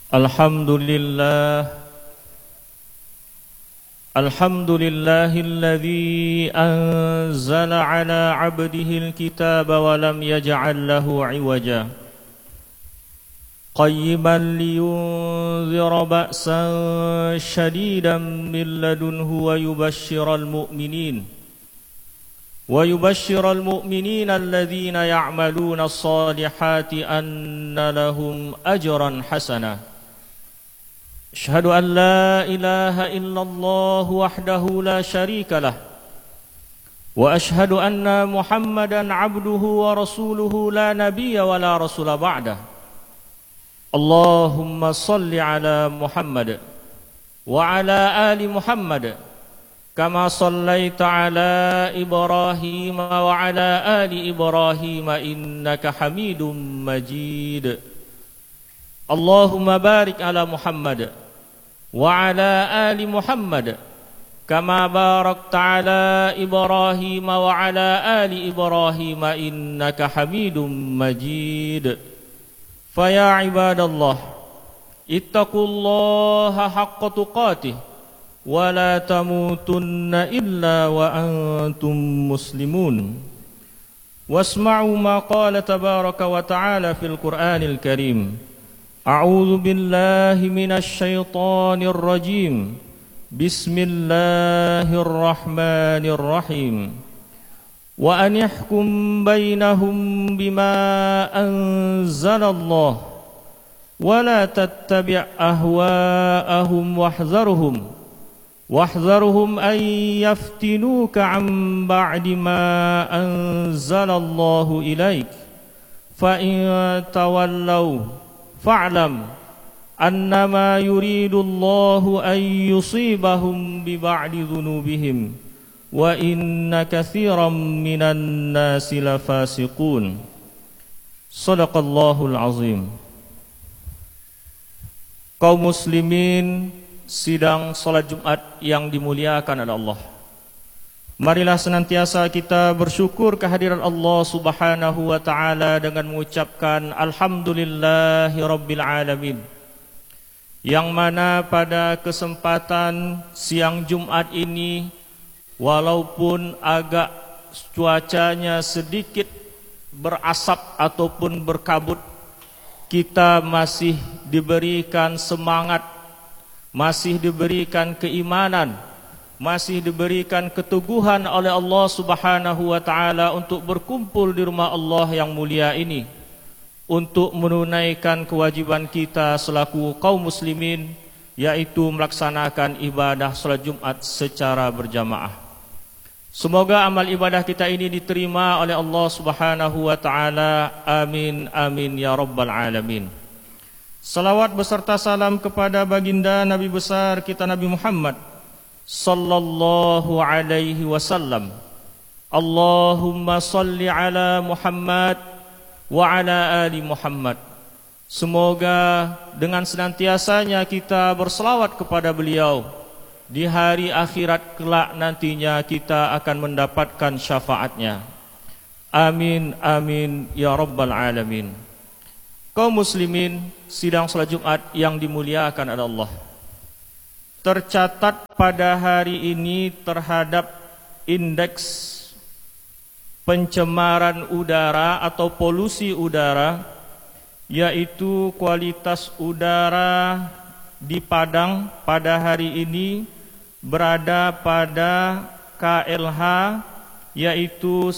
Alhamdulillah alladzi anzala ala 'abdihi al-kitaba wa lam yaj'al lahu 'iwaja qayyiman liyunzira ba'san shadidan min ladunhu wa yubashshiral mu'minin alladhina ya'maluna as-salihati anna lahum ajran hasana. Asyhadu an la ilaha illallah wahdahu la syarika lah wa asyhadu anna Muhammadan 'abduhu wa rasuluhu la nabiyya wa la rasula ba'dah. Allahumma salli ala Muhammad wa ala ali Muhammad kama sallaita ala Ibrahim wa ala ali Ibrahim innaka Hamidum Majid. Allahumma barik ala Muhammad wa ala ali Muhammad kama barakta ala Ibrahim wa ala ali Ibrahim innaka Hamidum Majid. Fa ya ibadallah ittaqullaha haqqa tuqatih wa la tamutunna illa wa antum muslimun. Wasma'u ma qala tabaraka wa ta'ala fil Qur'anil Karim. A'udzu billahi minasy syaithanir rajim. Bismillahirrahmanirrahim. Wa an yahkum bainahum bima anzalallah wa la tattabi' ahwa'ahum wahdharhum an yaftinuka 'an ba'di ma anzalallahu ilaik. Fa in tawallaw fa'lam annama yuridullahu an yusibahum bi ba'di dhunubihim wa inna katsiran minan nasi lafasiqun. Shadaqallahul azim. Kaum muslimin sidang salat Jumat yang dimuliakan oleh Allah, marilah senantiasa kita bersyukur kehadiran Allah Subhanahu wa taala dengan mengucapkan alhamdulillahi rabbil alamin, yang mana pada kesempatan siang Jumat ini walaupun agak cuacanya sedikit berasap ataupun berkabut, kita masih diberikan semangat, masih diberikan keimanan, masih diberikan keteguhan oleh Allah Subhanahu wa taala untuk berkumpul di rumah Allah yang mulia ini untuk menunaikan kewajiban kita selaku kaum muslimin, yaitu melaksanakan ibadah salat Jumat secara berjamaah. Semoga amal ibadah kita ini diterima oleh Allah Subhanahu wa taala. Amin amin ya rabbal alamin. Salawat beserta salam kepada baginda Nabi besar kita Nabi Muhammad sallallahu alaihi wasallam. Allahumma salli ala Muhammad wa ala ali Muhammad. Semoga dengan senantiasanya kita berselawat kepada beliau, di hari akhirat kelak nantinya kita akan mendapatkan syafaatnya. Amin amin ya rabbal alamin. Kaum muslimin sidang salat Jumat yang dimuliakan oleh Allah, tercatat pada hari ini terhadap indeks pencemaran udara atau polusi udara, yaitu kualitas udara di Padang pada hari ini berada pada KLH yaitu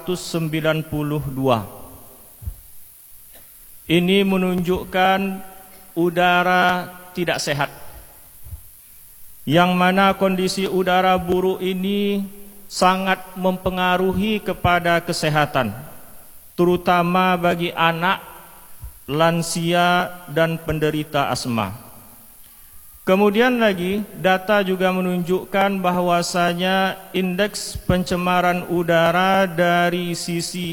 192. Ini menunjukkan udara tidak sehat, yang mana kondisi udara buruk ini sangat mempengaruhi kepada kesehatan, terutama bagi anak, lansia, dan penderita asma. Kemudian lagi, data juga menunjukkan bahwasanya indeks pencemaran udara dari sisi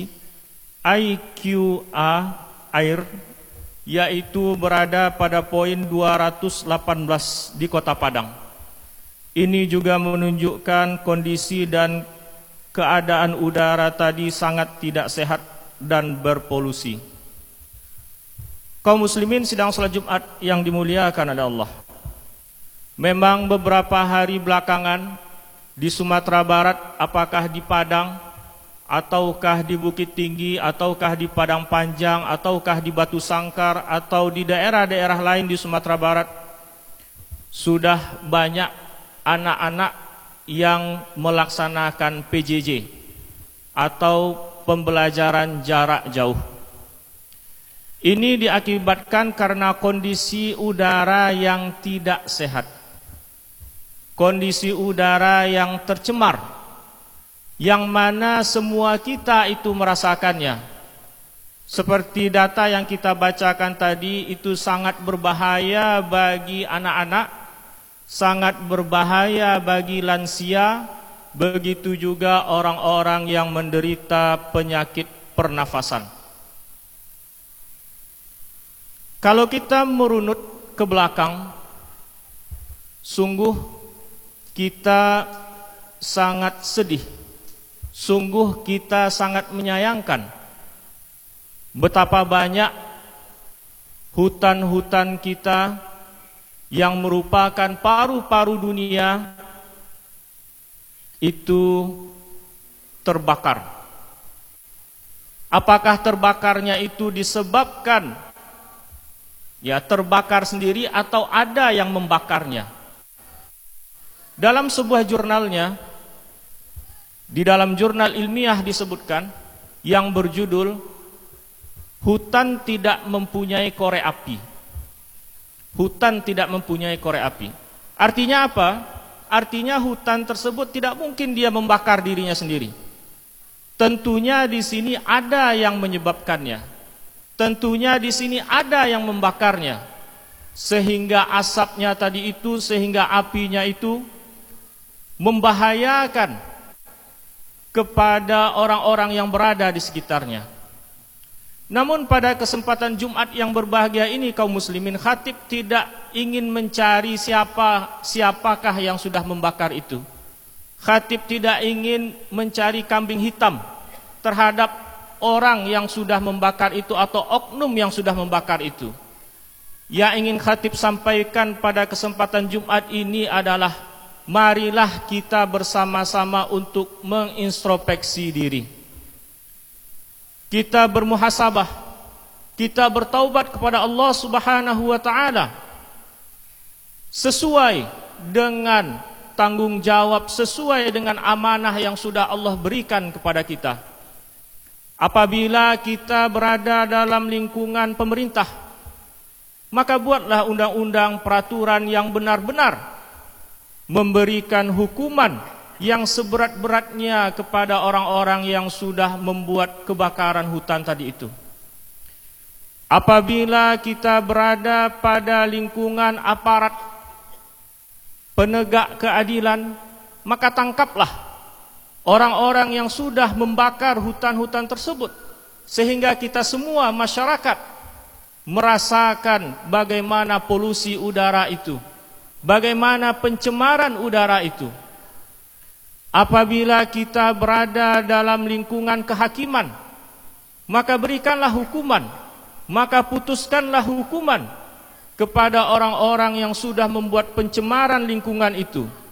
IQA air yaitu berada pada poin 218 di Kota Padang. Ini juga menunjukkan kondisi dan keadaan udara tadi sangat tidak sehat dan berpolusi. Kaum muslimin sidang salat Jumat yang dimuliakan oleh Allah. Memang beberapa hari belakangan di Sumatera Barat, apakah di Padang, ataukah di Bukit Tinggi, ataukah di Padang Panjang, ataukah di Batu Sangkar, atau di daerah-daerah lain di Sumatera Barat, sudah banyak anak-anak yang melaksanakan PJJ atau pembelajaran jarak jauh. Ini diakibatkan karena kondisi udara yang tidak sehat, kondisi udara yang tercemar, yang mana semua kita itu merasakannya. Seperti data yang kita bacakan tadi, itu sangat berbahaya bagi anak-anak, sangat berbahaya bagi lansia, begitu juga orang-orang yang menderita penyakit pernafasan. Kalau kita merunut ke belakang, sungguh kita sangat sedih, sungguh kita sangat menyayangkan betapa banyak hutan-hutan kita yang merupakan paru-paru dunia itu terbakar. Apakah terbakarnya itu disebabkan terbakar sendiri atau ada yang membakarnya? Dalam sebuah jurnalnya, di dalam jurnal ilmiah disebutkan yang berjudul Hutan Tidak Mempunyai Korek Api. Hutan tidak mempunyai korek api. Artinya apa? Artinya hutan tersebut tidak mungkin dia membakar dirinya sendiri. Tentunya di sini ada yang menyebabkannya. Tentunya di sini ada yang membakarnya, sehingga asapnya tadi itu, sehingga apinya itu membahayakan kepada orang-orang yang berada di sekitarnya. Namun pada kesempatan Jumat yang berbahagia ini, kaum muslimin, khatib tidak ingin mencari siapakah yang sudah membakar itu. Khatib tidak ingin mencari kambing hitam terhadap orang yang sudah membakar itu atau oknum yang sudah membakar itu. Yang ingin khatib sampaikan pada kesempatan Jumat ini adalah, marilah kita bersama-sama untuk mengintrospeksi diri. Kita bermuhasabah, kita bertaubat kepada Allah Subhanahu wa taala sesuai dengan tanggung jawab, sesuai dengan amanah yang sudah Allah berikan kepada kita. Apabila kita berada dalam lingkungan pemerintah, maka buatlah undang-undang, peraturan yang benar-benar memberikan hukuman yang seberat-beratnya kepada orang-orang yang sudah membuat kebakaran hutan tadi itu. Apabila kita berada pada lingkungan aparat penegak keadilan, maka tangkaplah orang-orang yang sudah membakar hutan-hutan tersebut, sehingga kita semua masyarakat merasakan bagaimana polusi udara itu, bagaimana pencemaran udara itu. Apabila kita berada dalam lingkungan kehakiman, maka berikanlah hukuman, maka putuskanlah hukuman kepada orang-orang yang sudah membuat pencemaran lingkungan itu,